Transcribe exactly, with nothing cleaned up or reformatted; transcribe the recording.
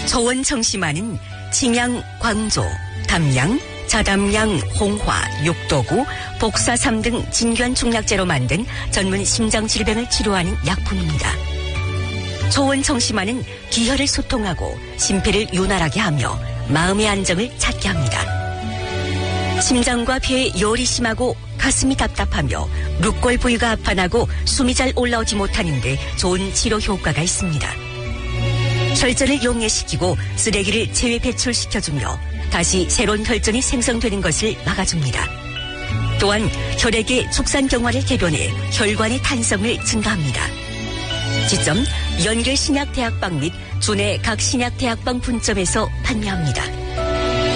조원청심환은 침양, 광조, 담양, 자담양, 홍화, 육도구, 복사삼 등 진귀한 중약재로 만든 전문 심장질병을 치료하는 약품입니다. 조원청심환은 기혈을 소통하고 심폐를 윤활하게 하며 마음의 안정을 찾게 합니다. 심장과 폐에 열이 심하고 가슴이 답답하며 룻골 부위가 아파나고 숨이 잘 올라오지 못하는 데 좋은 치료 효과가 있습니다. 혈전을 용해시키고 쓰레기를 체외 배출시켜주며 다시 새로운 혈전이 생성되는 것을 막아줍니다. 또한 혈액의 축산경화를 개변해 혈관의 탄성을 증가합니다. 지점 연계신약대학방 및 주내 각 신약대학방 분점에서 판매합니다.